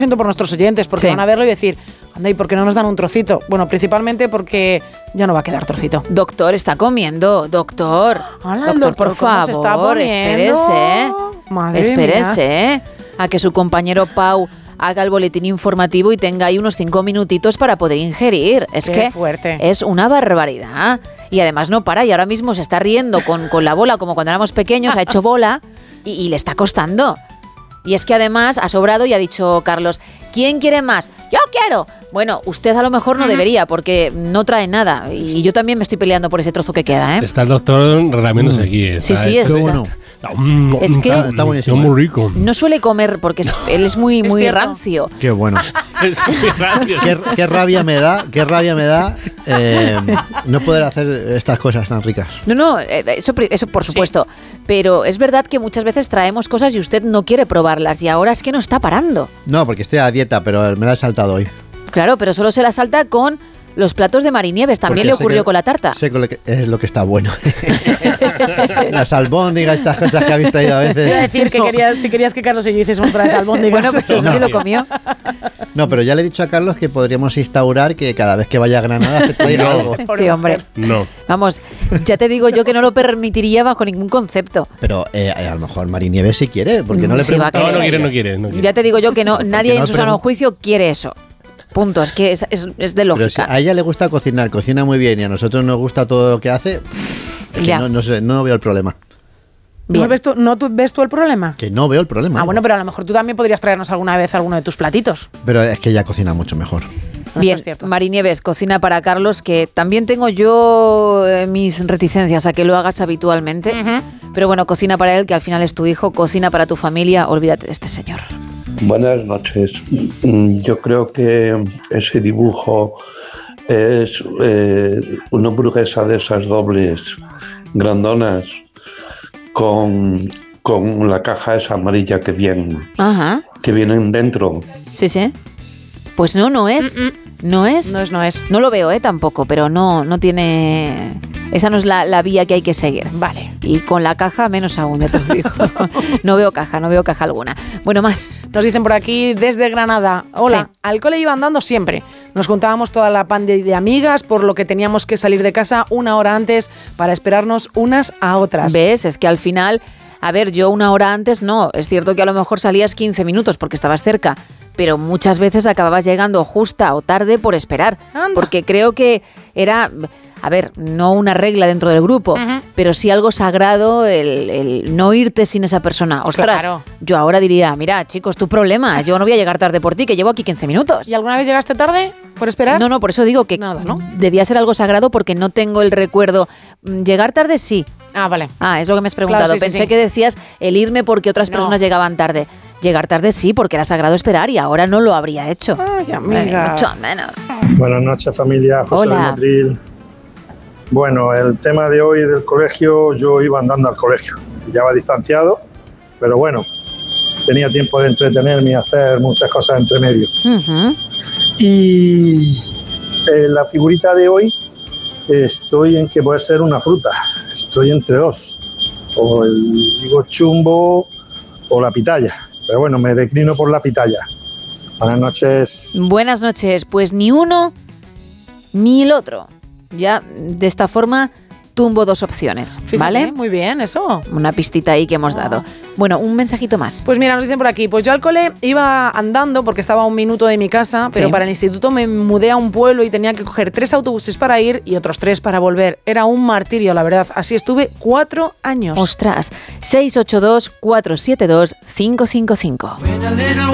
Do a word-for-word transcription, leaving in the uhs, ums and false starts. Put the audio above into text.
siento por nuestros oyentes, porque sí. van a verlo y decir, anda, ¿y por qué no nos dan un trocito? Bueno, principalmente porque ya no va a quedar trocito. Doctor, está comiendo, doctor. Hola, doctor, doctor, por favor, espérese. Madre espérese mía. a que su compañero Pau haga el boletín informativo y tenga ahí unos cinco minutitos para poder ingerir. Es Qué que fuerte. es una barbaridad. Y además no para, y ahora mismo se está riendo con, con la bola, como cuando éramos pequeños, ha hecho bola y, y le está costando. Y es que además ha sobrado y ha dicho Carlos, ¿quién quiere más? ¡Yo quiero! Bueno, usted a lo mejor no debería, porque no trae nada. Y yo también me estoy peleando por ese trozo que queda, ¿eh? Está el doctor relamiéndose aquí. Está, sí, sí, es, está, bueno. está, es que está, está buenísimo, muy rico. No suele comer porque es, él es muy, muy es rancio. Qué bueno. Es muy rancio. Qué, qué rabia me da, qué rabia me da eh, no poder hacer estas cosas tan ricas. No, no, eso, eso por supuesto. Sí. Pero es verdad que muchas veces traemos cosas y usted no quiere probarlas y ahora es que no está parando. No, porque estoy a dieta, pero me la he saltado hoy. Claro, pero solo se la salta con los platos de Marinieves. También porque le ocurrió que, con la tarta. Sé que es lo que está bueno. Las albóndigas, estas cosas que habéis traído a veces. Iba a decir que no. querías, si querías que Carlos y yo hiciésemos para albóndigas. Bueno, pues no. sí lo comió. No, pero ya le he dicho a Carlos que podríamos instaurar que cada vez que vaya a Granada se traiga no. algo. Sí, hombre. No. Vamos, ya te digo yo que no lo permitiría bajo ningún concepto. Pero eh, a lo mejor Marinieves si quiere, porque no le sí, preguntaba. No, no quiere, no quiere, no quiere. Ya te digo yo que no, nadie no en su sano juicio quiere eso. Punto, es que es, es, es de lógica. Pero si a ella le gusta cocinar, cocina muy bien y a nosotros nos gusta todo lo que hace, es que no, no, sé, no veo el problema. ¿No ves, tú, ¿No tú ves tú el problema? Que no veo el problema. Ah, digo. bueno, pero a lo mejor tú también podrías traernos alguna vez alguno de tus platitos. Pero es que ella cocina mucho mejor. Bien, Marinieves, cocina para Carlos, que también tengo yo eh, mis reticencias a que lo hagas habitualmente. Uh-huh. Pero bueno, cocina para él, que al final es tu hijo, cocina para tu familia, olvídate de este señor. Buenas noches. Yo creo que ese dibujo es eh, una hamburguesa de esas dobles grandonas con, con la caja esa amarilla que vienen, Ajá. que vienen dentro. Sí, sí. Pues no, no es. Mm-mm. No es. No es, no es. No lo veo, ¿eh? Tampoco, pero no, no tiene... Esa no es la, la vía que hay que seguir. Vale. Y con la caja menos aún, ya te lo digo. No veo caja, no veo caja alguna. Bueno, más. Nos dicen por aquí desde Granada. Hola, sí. Al cole iba andando siempre. Nos juntábamos toda la panda de amigas, por lo que teníamos que salir de casa una hora antes para esperarnos unas a otras. ¿Ves? Es que al final... A ver, yo una hora antes no. Es cierto que a lo mejor salías quince minutos porque estabas cerca, pero muchas veces acababas llegando justa o tarde por esperar. Anda. Porque creo que era, a ver, no una regla dentro del grupo, uh-huh. pero sí algo sagrado el, el no irte sin esa persona. Ostras, claro. Yo ahora diría, mira, chicos, tu problema, yo no voy a llegar tarde por ti, que llevo aquí quince minutos. ¿Y alguna vez llegaste tarde por esperar? No, no, por eso digo que Nada, ¿no? Debía ser algo sagrado porque no tengo el recuerdo. Llegar tarde sí. Ah, vale. Ah, es lo que me has preguntado. Claro, sí, Pensé sí, sí. que decías el irme porque otras no. personas llegaban tarde. Llegar tarde sí, porque era sagrado esperar y ahora no lo habría hecho. Ay, amiga. Eh, mucho menos. Buenas noches, familia. José Hola. de Motril. Bueno, el tema de hoy del colegio, yo iba andando al colegio. Ya va distanciado, pero bueno, tenía tiempo de entretenerme y hacer muchas cosas entre medio. Uh-huh. Y eh, la figurita de hoy, estoy en que puede ser una fruta. Estoy entre dos. O el higo chumbo o la pitaya. Pero bueno, me declino por la pitaya. Buenas noches. Buenas noches. Pues ni uno ni el otro. Ya de esta forma tumbo dos opciones, Fíjate, ¿vale? Muy bien, eso. Una pistita ahí que hemos dado. Bueno, un mensajito más. Pues mira, nos dicen por aquí, pues yo al cole iba andando porque estaba a un minuto de mi casa, pero Sí. para el instituto me mudé a un pueblo y tenía que coger tres autobuses para ir y otros tres para volver. Era un martirio, la verdad. Así estuve cuatro años. Ostras, seis ocho dos, cuatro siete dos, cinco cinco cinco.